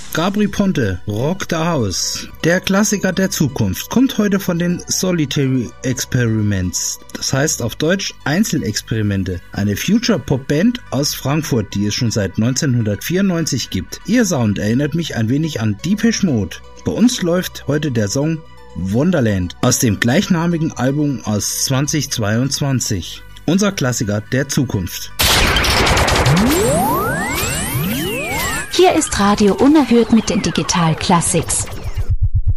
Gabry Ponte, Rock the House. Der Klassiker der Zukunft kommt heute von den Solitary Experiments, das heißt auf Deutsch Einzelexperimente, eine Future-Pop-Band aus Frankfurt, die es schon seit 1994 gibt. Ihr Sound erinnert mich ein wenig an Depeche Mode. Bei uns läuft heute der Song Wonderland aus dem gleichnamigen Album aus 2022. Unser Klassiker der Zukunft. Hier ist Radio Unerhört mit den Digital Classics.